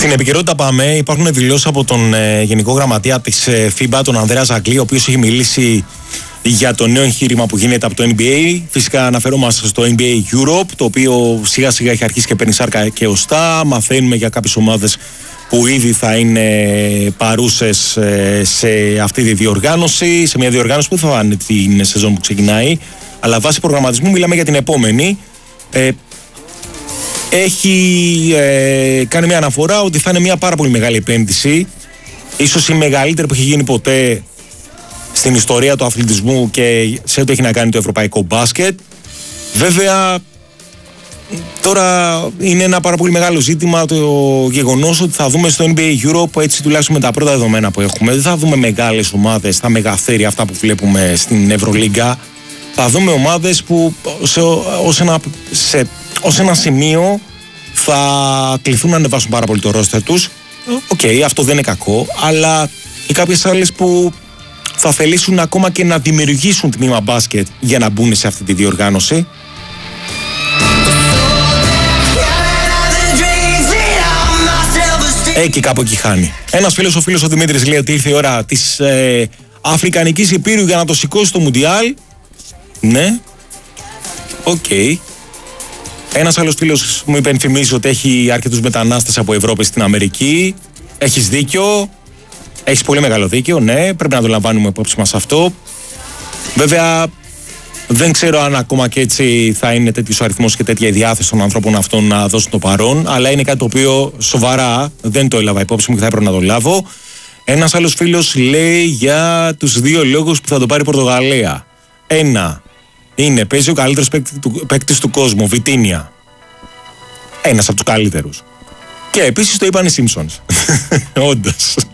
Στην επικαιρότητα πάμε. Υπάρχουν δηλώσεις από τον Γενικό Γραμματεία της FIBA, τον Ανδρέα Ζαγκλή, ο οποίος έχει μιλήσει για το νέο εγχείρημα που γίνεται από το NBA. Φυσικά αναφερόμαστε στο NBA Europe, το οποίο σιγά σιγά έχει αρχίσει και παίρνει σάρκα και οστά. Μαθαίνουμε για κάποιες ομάδες που ήδη θα είναι παρούσες σε αυτή τη διοργάνωση, σε μια διοργάνωση που θα είναι την σεζόν που ξεκινάει, αλλά βάσει προγραμματισμού μιλάμε για την επόμενη. Έχει κάνει μια αναφορά ότι θα είναι μια πάρα πολύ μεγάλη επένδυση, ίσως η μεγαλύτερη που έχει γίνει ποτέ στην ιστορία του αθλητισμού και σε ό,τι έχει να κάνει το ευρωπαϊκό μπάσκετ. Βέβαια, τώρα είναι ένα πάρα πολύ μεγάλο ζήτημα το γεγονός ότι θα δούμε στο NBA Europe, έτσι τουλάχιστον με τα πρώτα δεδομένα που έχουμε, δεν θα δούμε μεγάλες ομάδες, τα μεγαθέρια αυτά που βλέπουμε στην Ευρωλίγκα. Θα δούμε ομάδες που ως ένα σημείο θα κληθούν να ανεβάσουν πάρα πολύ το ρόστερ τους. Αυτό δεν είναι κακό, αλλά οι κάποιες άλλες που θα θελήσουν ακόμα και να δημιουργήσουν τμήμα μπάσκετ για να μπουν σε αυτή τη διοργάνωση. Και κάπου εκεί χάνει. Ένας φίλος, ο Δημήτρης, λέει ότι ήρθε η ώρα της Αφρικανικής Υπήρου για να το σηκώσει το Μουντιάλ. Ναι. Ένας άλλος φίλος μου υπενθυμίζει ότι έχει αρκετούς μετανάστες από Ευρώπη στην Αμερική. Έχεις δίκιο. Έχεις πολύ μεγάλο δίκιο, ναι. Πρέπει να το λαμβάνουμε υπόψη μας αυτό. Βέβαια, δεν ξέρω αν ακόμα και έτσι θα είναι τέτοιος ο αριθμός και τέτοια η διάθεση των ανθρώπων αυτών να δώσουν το παρόν, αλλά είναι κάτι το οποίο σοβαρά δεν το έλαβα υπόψη μου και θα έπρεπε να το λάβω. Ένας άλλος φίλος λέει για τους 2 λόγους που θα το πάρει η Πορτογαλία. 1. Είναι, παίζει ο καλύτερος παίκτης του κόσμου, Βιτίνια. Ένας από τους καλύτερους. Και επίσης το είπαν οι Simpsons. Όντως.